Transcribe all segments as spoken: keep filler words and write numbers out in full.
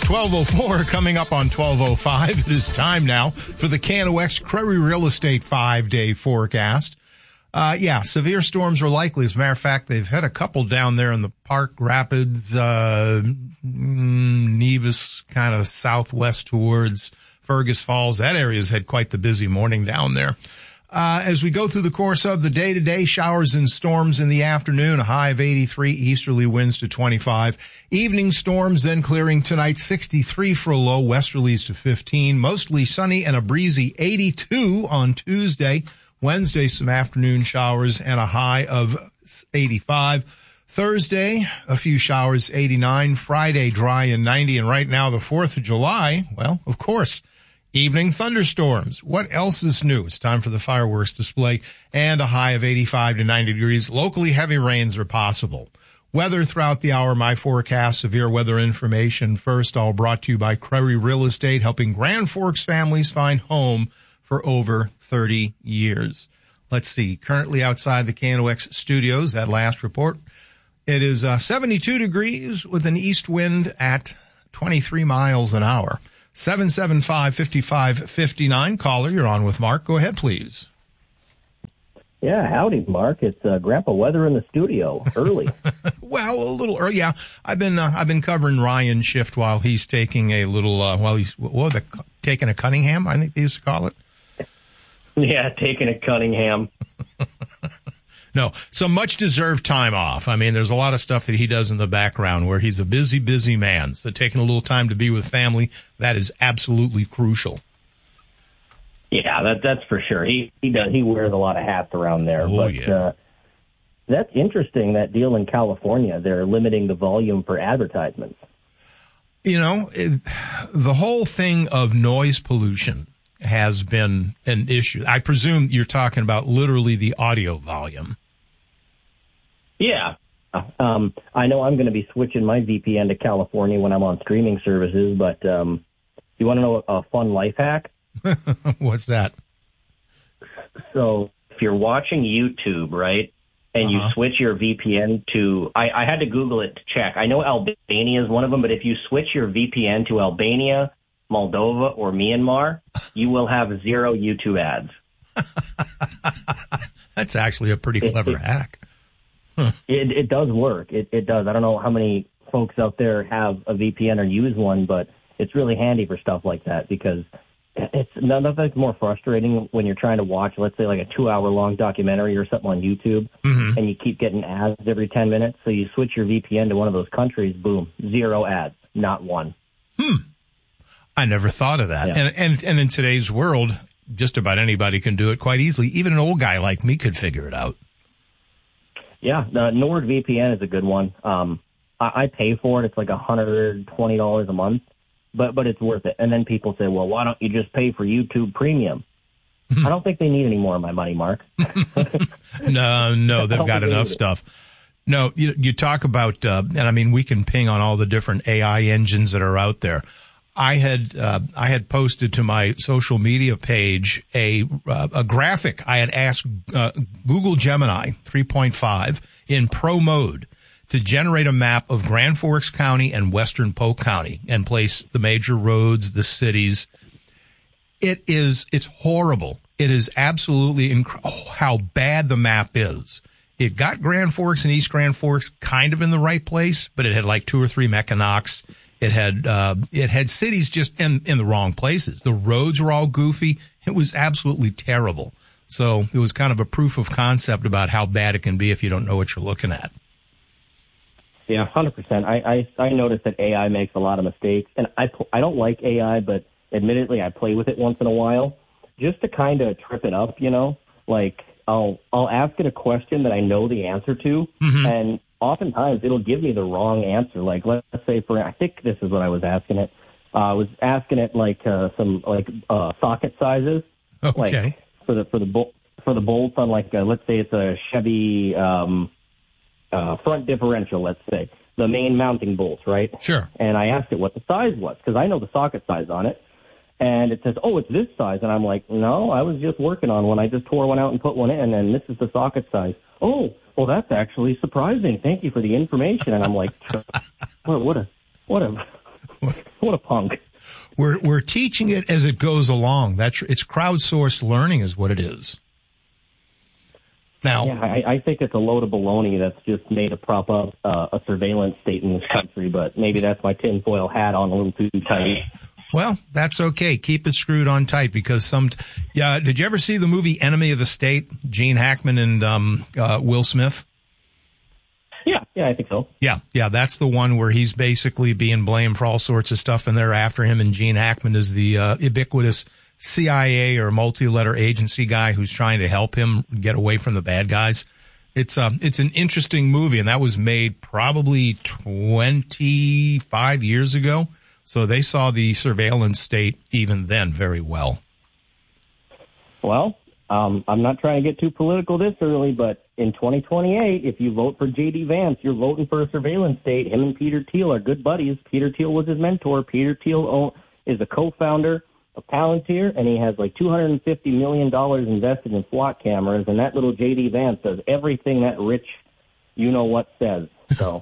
twelve oh four coming up on twelve oh five. It is time now for the K N O X Crowry Real Estate five-day forecast. Uh, yeah, severe storms are likely. As a matter of fact, they've had a couple down there in the Park Rapids, uh, Nevis, kind of southwest towards Fergus Falls. That area's had quite the busy morning down there. Uh, as we go through the course of the day today, showers and storms in the afternoon, a high of eighty-three, easterly winds to twenty-five. Evening storms then clearing tonight, sixty-three for a low, westerlies to fifteen. Mostly sunny and a breezy eighty-two on Tuesday. Wednesday, some afternoon showers and a high of eighty-five. Thursday, a few showers, eighty-nine. Friday, dry and ninety. And right now, the fourth of July, well, of course, evening thunderstorms. What else is new? It's time for the fireworks display and a high of eighty-five to ninety degrees. Locally, heavy rains are possible. Weather throughout the hour, my forecast, severe weather information. First, all brought to you by Crowry Real Estate, helping Grand Forks families find home for over thirty years. Let's see. Currently outside the K N O X studios, that last report, it is uh, seventy-two degrees with an east wind at twenty-three miles an hour. seven seven five, five five five nine. Caller, you're on with Mark. Go ahead, please. Yeah, howdy, Mark. It's uh, Grandpa Weather in the studio early. Well, a little early. Yeah, I've been uh, I've been covering Ryan's shift while he's taking a little. Uh, while he's what was it, taking a Cunningham? I think they used to call it. Yeah, taking a Cunningham. No, some much deserved time off. I mean, there's a lot of stuff that he does in the background where he's a busy, busy man. So taking a little time to be with family, that is absolutely crucial. Yeah, that that's for sure. He he does he wears a lot of hats around there. Oh, but yeah. uh, that's interesting, that deal in California. They're limiting the volume for advertisements. You know, it, the whole thing of noise pollution has been an issue. I presume you're talking about literally the audio volume. Yeah. Um, I know I'm going to be switching my V P N to California when I'm on streaming services, but um, you want to know a fun life hack? What's that? So if you're watching YouTube, right, and uh-huh. you switch your V P N to, I, I had to Google it to check. I know Albania is one of them, but if you switch your V P N to Albania, Moldova, or Myanmar, you will have zero YouTube ads. That's actually a pretty clever it, it, hack. Huh. It, it does work. It, it does. I don't know how many folks out there have a V P N or use one, but it's really handy for stuff like that because it's nothing's more frustrating when you're trying to watch, let's say, like a two-hour-long documentary or something on YouTube, mm-hmm. and you keep getting ads every ten minutes. So you switch your V P N to one of those countries, boom, zero ads, not one. Hmm. I never thought of that. Yeah. And, and and in today's world, just about anybody can do it quite easily. Even an old guy like me could figure it out. Yeah, the NordVPN is a good one. Um, I, I pay for it. It's like one hundred twenty dollars a month, but but it's worth it. And then people say, well, why don't you just pay for YouTube Premium? I don't think they need any more of my money, Mark. no, no, they've got enough stuff. No, you, you talk about, uh, and I mean, we can ping on all the different A I engines that are out there. I had uh, I had posted to my social media page a uh, a graphic. I had asked uh, Google Gemini three point five in pro mode to generate a map of Grand Forks County and Western Polk County and place the major roads, the cities. It is it's horrible. It is absolutely inc- oh, how bad the map is. It got Grand Forks and East Grand Forks kind of in the right place, but it had like two or three Mechanox. It had, uh, it had cities just in, in the wrong places. The roads were all goofy. It was absolutely terrible. So it was kind of a proof of concept about how bad it can be if you don't know what you're looking at. Yeah, one hundred percent. I, I, I noticed that A I makes a lot of mistakes, and I, I don't like A I, but admittedly I play with it once in a while just to kind of trip it up, you know? Like, I'll, I'll ask it a question that I know the answer to, mm-hmm. and oftentimes it'll give me the wrong answer. Like, let's say for, I think this is what I was asking it. Uh, I was asking it like uh, some like uh, socket sizes, okay, like for the for the bol- for the bolts on like uh, let's say it's a Chevy um, uh, front differential. Let's say the main mounting bolts, right? Sure. And I asked it what the size was because I know the socket size on it, and it says, "Oh, it's this size," and I'm like, "No, I was just working on one. I just tore one out and put one in, and this is the socket size." Oh. Well, that's actually surprising. Thank you for the information. And I'm like, what, what a, what a, What a punk. We're we're teaching it as it goes along. That's it's crowdsourced learning is what it is. Now, yeah, I, I think it's a load of baloney that's just made to prop up uh, a surveillance state in this country, but maybe that's my tinfoil hat on a little too tight. Well, that's okay. Keep it screwed on tight because some. Yeah, did you ever see the movie Enemy of the State? Gene Hackman and um, uh, Will Smith. Yeah, yeah, I think so. Yeah, yeah, that's the one where he's basically being blamed for all sorts of stuff, and they're after him. And Gene Hackman is the uh, ubiquitous C I A or multi-letter agency guy who's trying to help him get away from the bad guys. It's um, it's an interesting movie, and that was made probably twenty-five years ago. So they saw the surveillance state even then very well. Well, um, I'm not trying to get too political this early, but in twenty twenty-eight, if you vote for J D Vance, you're voting for a surveillance state. Him and Peter Thiel are good buddies. Peter Thiel was his mentor. Peter Thiel is a co-founder of Palantir, and he has like two hundred fifty million dollars invested in SWAT cameras, and that little J D Vance does everything that rich you-know-what says. So,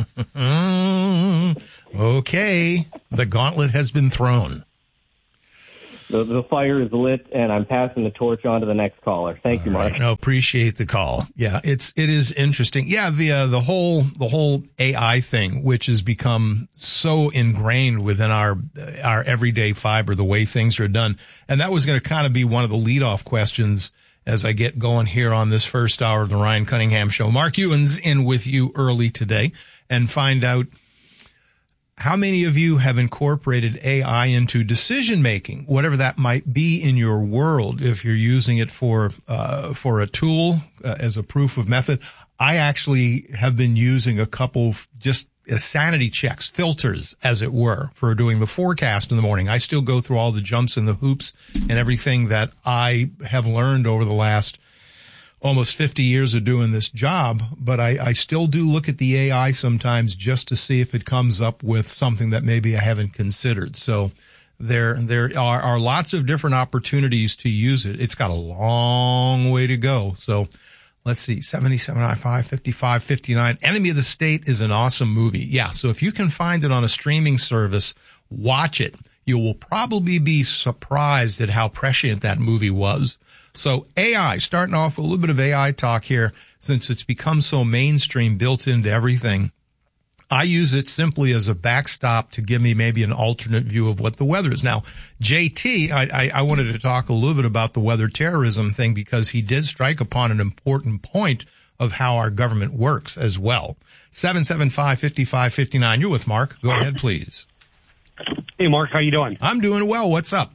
okay, the gauntlet has been thrown. The, the fire is lit, and I'm passing the torch on to the next caller. Thank All you, Mark. Right. No, appreciate the call. Yeah, it's it is interesting. Yeah, the uh, the whole the whole A I thing, which has become so ingrained within our our everyday fiber, the way things are done, and that was going to kind of be one of the leadoff questions as I get going here on this first hour of the Ryan Cunningham Show. Mark Ewan's in with you early today, and find out how many of you have incorporated A I into decision-making, whatever that might be in your world, if you're using it for uh for a tool, uh, as a proof of method? I actually have been using a couple just as sanity checks, filters, as it were, for doing the forecast in the morning. I still go through all the jumps and the hoops and everything that I have learned over the last almost fifty years of doing this job, but I, I still do look at the A I sometimes just to see if it comes up with something that maybe I haven't considered. So there, there are, are lots of different opportunities to use it. It's got a long way to go. So let's see, seventy-seven, five, fifty-five, fifty-nine. Enemy of the State is an awesome movie. Yeah. So if you can find it on a streaming service, watch it. You will probably be surprised at how prescient that movie was. So A I, starting off with a little bit of A I talk here, since it's become so mainstream, built into everything. I use it simply as a backstop to give me maybe an alternate view of what the weather is. Now, J T, I, I, I wanted to talk a little bit about the weather terrorism thing because he did strike upon an important point of how our government works as well. seven seven five, five five five nine. You're with Mark. Go ahead, please. Hey, Mark, how you doing? I'm doing well. What's up?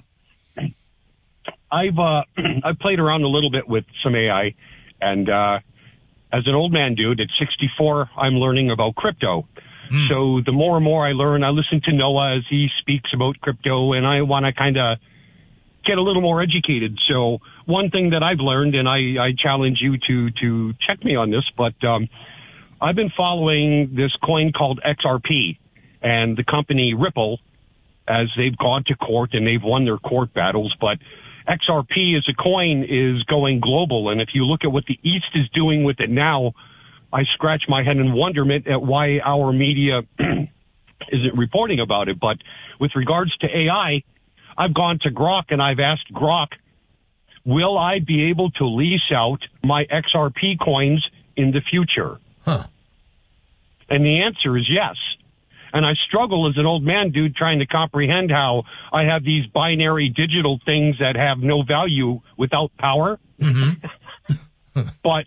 I've uh, I've played around a little bit with some A I, and uh, as an old man dude at sixty-four, I'm learning about crypto. Mm. So the more and more I learn, I listen to Noah as he speaks about crypto, and I want to kind of get a little more educated. So one thing that I've learned, and I, I challenge you to to check me on this, but um, I've been following this coin called X R P, and the company Ripple, as they've gone to court and they've won their court battles, but X R P as a coin is going global, and if you look at what the East is doing with it now, I scratch my head in wonderment at why our media isn't reporting about it. But with regards to A I, I've gone to Grok and I've asked Grok, will I be able to lease out my X R P coins in the future? Huh. And the answer is yes. And I struggle as an old man dude trying to comprehend how I have these binary digital things that have no value without power. Mm-hmm. But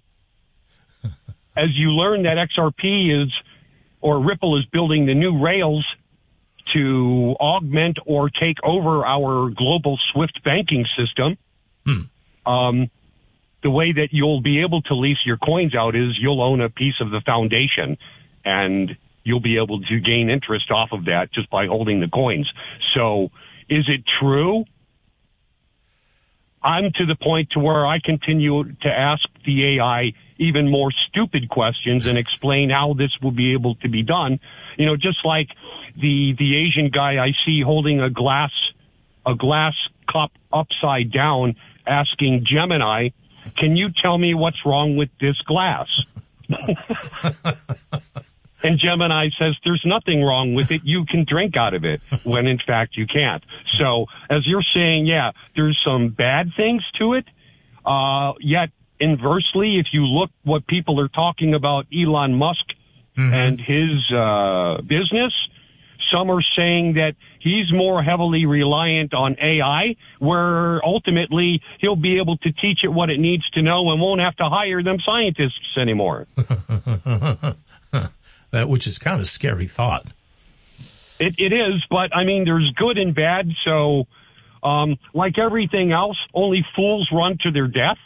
as you learn that X R P is, or Ripple is building the new rails to augment or take over our global SWIFT banking system, hmm. um, the way that you'll be able to lease your coins out is you'll own a piece of the foundation, and you'll be able to gain interest off of that just by holding the coins. So is it true? I'm to the point to where I continue to ask the A I even more stupid questions and explain how this will be able to be done. You know, just like the the Asian guy I see holding a glass a glass cup upside down, asking Gemini, "Can you tell me what's wrong with this glass?" And Gemini says there's nothing wrong with it. You can drink out of it, when in fact you can't. So as you're saying, yeah, there's some bad things to it. Uh, yet inversely, if you look what people are talking about Elon Musk mm-hmm. and his uh, business, some are saying that he's more heavily reliant on A I, where ultimately he'll be able to teach it what it needs to know and won't have to hire them scientists anymore. That, which is kind of a scary thought. It, it is, but I mean, there's good and bad. So, um, like everything else, only fools run to their death.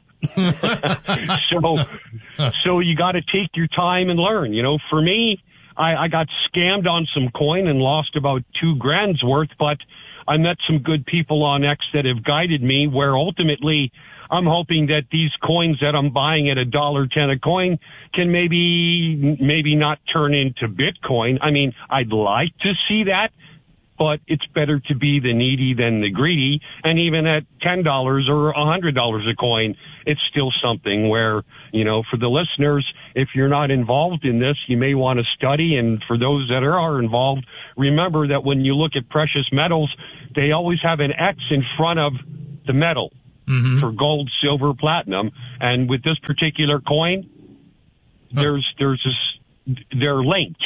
so, so you got to take your time and learn. You know, for me, I, I got scammed on some coin and lost about two grand's worth, but I met some good people on X that have guided me, where ultimately I'm hoping that these coins that I'm buying at a dollar ten a coin can maybe, maybe not turn into Bitcoin. I mean, I'd like to see that, but it's better to be the needy than the greedy. And even at ten dollars or one hundred dollars a coin, it's still something where, you know, for the listeners, if you're not involved in this, you may want to study. And for those that are involved, remember that when you look at precious metals, they always have an X in front of the metal. Mm-hmm. For gold, silver, platinum. And with this particular coin, huh. there's, there's this, they're linked.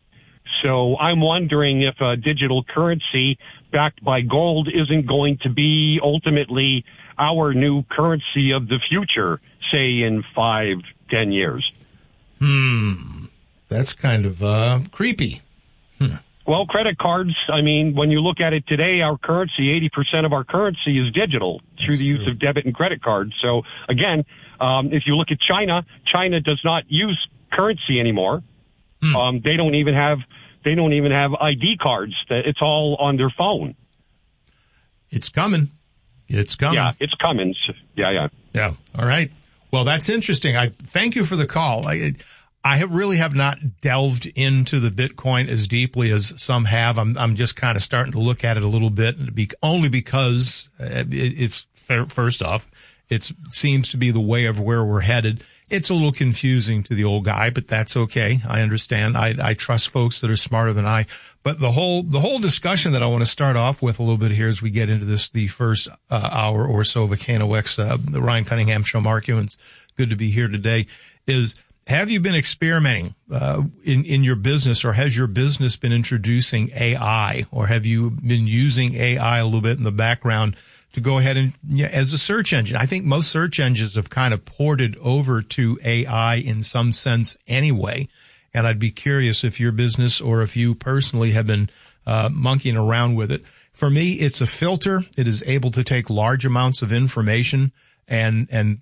So I'm wondering if a digital currency backed by gold isn't going to be ultimately our new currency of the future, say in five, ten years. Hmm. That's kind of, uh, creepy. Hmm. Well, credit cards, I mean, when you look at it today, our currency, eighty percent of our currency is digital through That's the use true. of debit and credit cards. So, again, um, if you look at China, China does not use currency anymore. Hmm. Um, they don't even have they don't even have I D cards. It's all on their phone. It's coming. It's coming. Yeah, it's coming. Yeah, yeah. Yeah. All right. Well, that's interesting. I thank you for the call. I, I have really have not delved into the Bitcoin as deeply as some have. I'm, I'm just kind of starting to look at it a little bit, be, only because it, it's first off, it seems to be the way of where we're headed. It's a little confusing to the old guy, but that's okay. I understand. I, I trust folks that are smarter than I. But the whole the whole discussion that I want to start off with a little bit here as we get into this, the first uh, hour or so of a K N O X, uh, the Ryan Cunningham Show. Mark Ewens, good to be here today. Is have you been experimenting uh, in in your business, or has your business been introducing A I, or have you been using A I a little bit in the background to go ahead and, yeah, as a search engine? I think most search engines have kind of ported over to A I in some sense anyway. And I'd be curious if your business or if you personally have been uh, monkeying around with it. For me, it's a filter. It is able to take large amounts of information and, and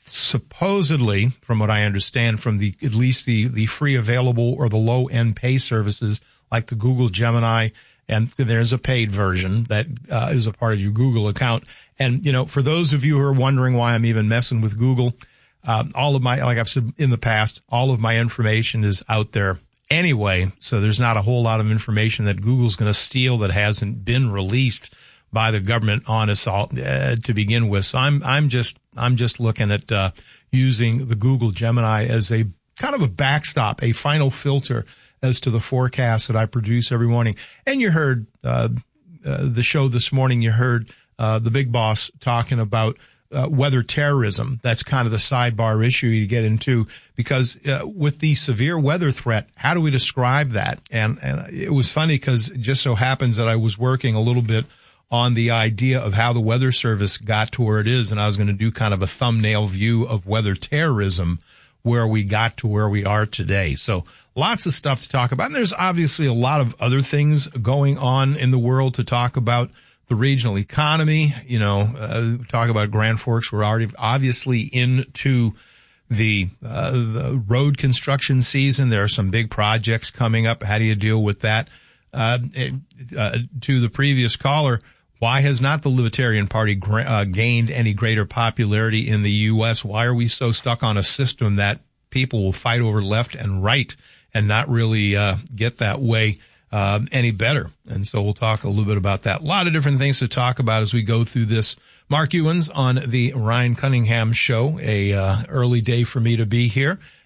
supposedly, from what I understand, from the, at least the, the free available or the low end pay services like the Google Gemini, and there's a paid version that uh, is a part of your Google account. And, you know, for those of you who are wondering why I'm even messing with Google, um, all of my, like I've said in the past, all of my information is out there anyway. So there's not a whole lot of information that Google's going to steal that hasn't been released by the government on us all, uh, to begin with. So I'm, I'm just, I'm just looking at, uh, using the Google Gemini as a kind of a backstop, a final filter as to the forecast that I produce every morning. And you heard, uh, uh the show this morning, you heard, uh, the big boss talking about, uh, weather terrorism. That's kind of the sidebar issue you get into, because, uh, with the severe weather threat, how do we describe that? And, and it was funny because it just so happens that I was working a little bit on the idea of how the Weather Service got to where it is. And I was going to do kind of a thumbnail view of weather terrorism, where we got to where we are today. So lots of stuff to talk about. And there's obviously a lot of other things going on in the world to talk about. The regional economy, you know, uh, talk about Grand Forks. We're already obviously into the, uh, the road construction season. There are some big projects coming up. How do you deal with that? Uh, it, uh, to the previous caller, why has not the Libertarian Party gra- uh, gained any greater popularity in the U S? Why are we so stuck on a system that people will fight over left and right and not really uh, get that way uh, any better? And so we'll talk a little bit about that. A lot of different things to talk about as we go through this. Mark Ewens on the Ryan Cunningham Show, a uh, early day for me to be here.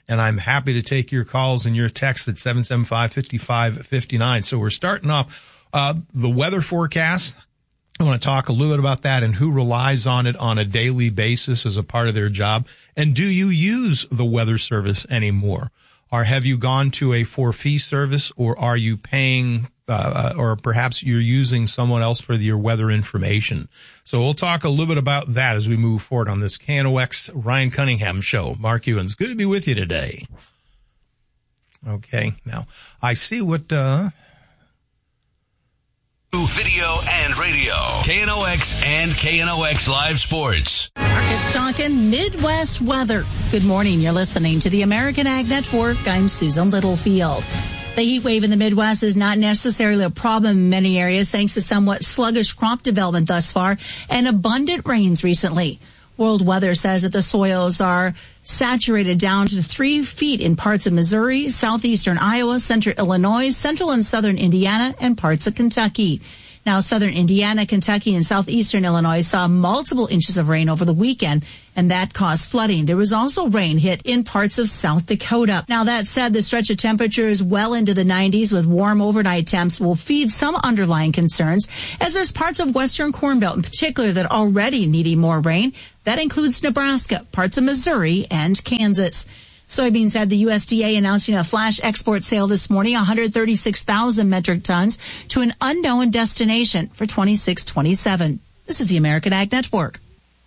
And I'm happy to take your calls and your texts at seven seven five, five five five nine. So we're starting off uh, the weather forecast. I want to talk a little bit about that and who relies on it on a daily basis as a part of their job. And do you use the weather service anymore? Or have you gone to a for-fee service, or are you paying, uh, or perhaps you're using someone else for your weather information? So we'll talk a little bit about that as we move forward on this K N O X Ryan Cunningham show. Mark Ewens, good to be with you today. Okay, now I see what, uh, video and radio. K N O X and K N O X Live Sports. Markets talking Midwest weather. Good morning. You're listening to the American Ag Network. I'm Susan Littlefield. The heat wave in the Midwest is not necessarily a problem in many areas thanks to somewhat sluggish crop development thus far and abundant rains recently. World Weather says that the soils are saturated down to three feet in parts of Missouri, southeastern Iowa, central Illinois, central and southern Indiana, and parts of Kentucky. Now, southern Indiana, Kentucky, and southeastern Illinois saw multiple inches of rain over the weekend, and that caused flooding. There was also rain hit in parts of South Dakota. Now, that said, the stretch of temperatures well into the nineties with warm overnight temps will feed some underlying concerns, as there's parts of western Corn Belt in particular that are already needing more rain. That includes Nebraska, parts of Missouri, and Kansas. Soybeans had the U S D A announcing a flash export sale this morning, one hundred thirty-six thousand metric tons to an unknown destination for twenty-six twenty-seven. This is the American Ag Network.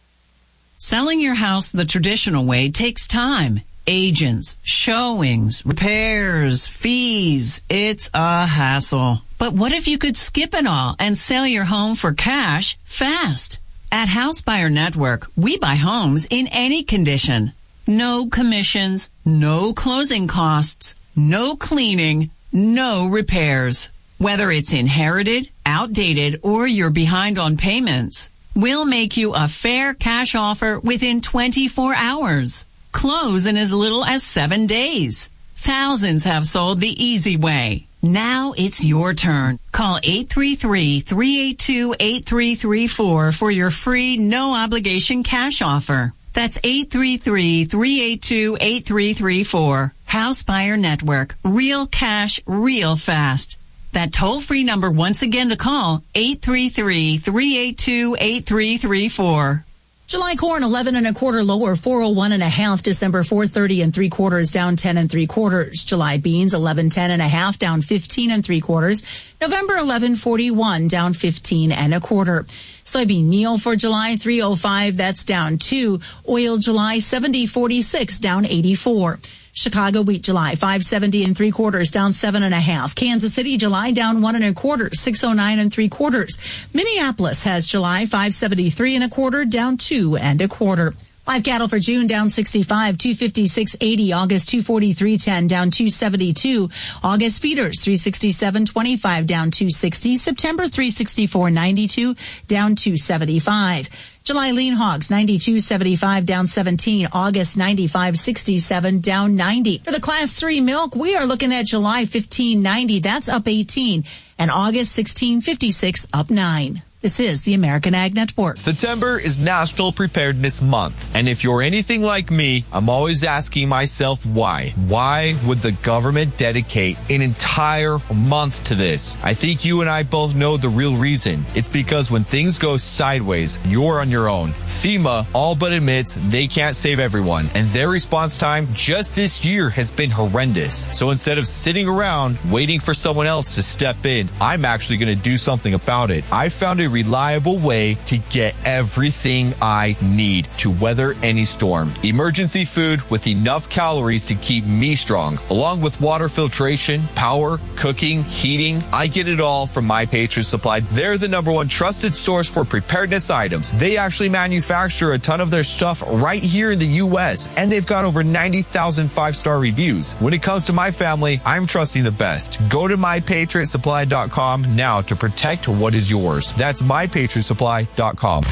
Selling your house the traditional way takes time. Agents, showings, repairs, fees. It's a hassle. But what if you could skip it all and sell your home for cash fast? At House Buyer Network, we buy homes in any condition. No commissions, no closing costs, no cleaning, no repairs. Whether it's inherited, outdated, or you're behind on payments, we'll make you a fair cash offer within twenty-four hours. Close in as little as seven days. Thousands have sold the easy way. Now it's your turn. Call eight three three, three eight two, eight three three four for your free, no-obligation cash offer. That's eight three three, three eight two, eight three three four. House Buyer Network. Real cash, real fast. That toll-free number once again to call, eight three three, three eight two, eight three three four. July corn, eleven and a quarter lower, four oh one and a half. December, four thirty and three quarters, down ten and three quarters. July beans, eleven ten and a half, down fifteen and three quarters. November, eleven forty-one, down fifteen and a quarter. Soybean meal for July, three oh five, that's down two. Oil July, seventy forty-six, down eighty-four. Chicago wheat July, five seventy and three quarters, down seven and a half. Kansas City July, down one and a quarter, six oh nine and three quarters. Minneapolis has July, five seventy-three and a quarter, down two and a quarter. Live cattle for June down sixty-five, two fifty-six eighty. August two forty-three ten, down two seventy-two. August feeders three sixty-seven twenty-five, down two sixty. September three sixty-four ninety-two, down two seventy-five. July lean hogs ninety-two seventy-five, down seventeen. August ninety-five sixty-seven, down ninety. For the class three milk, we are looking at July fifteen ninety, that's up eighteen, and August sixteen fifty-six, up nine. This is the American Ag Network. September is National Preparedness Month. And if you're anything like me, I'm always asking myself why. Why would the government dedicate an entire month to this? I think you and I both know the real reason. It's because when things go sideways, you're on your own. FEMA all but admits they can't save everyone. And their response time just this year has been horrendous. So instead of sitting around waiting for someone else to step in, I'm actually going to do something about it. I found a reliable way to get everything I need to weather any storm. Emergency food with enough calories to keep me strong, along with water filtration, power, cooking, heating. I get it all from My Patriot Supply. They're the number one trusted source for preparedness items. They actually manufacture a ton of their stuff right here in the U S, and they've got over ninety thousand five-star reviews. When it comes to my family, I'm trusting the best. Go to my patriot supply dot com now to protect what is yours. That's my patriot supply dot com.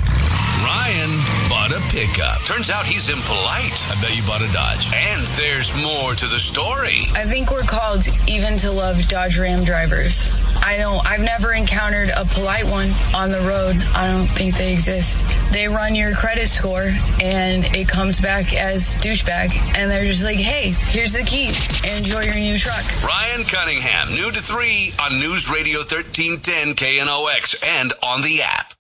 Ryan bought a pickup. Turns out he's impolite. I bet you bought a Dodge. And there's more to the story. I think we're called even to love Dodge Ram drivers. I don't, I've never encountered a polite one on the road. I don't think they exist. They run your credit score and it comes back as douchebag. And they're just like, hey, here's the keys. Enjoy your new truck. Ryan Cunningham, noon to three on News Radio thirteen ten K N O X and on the app.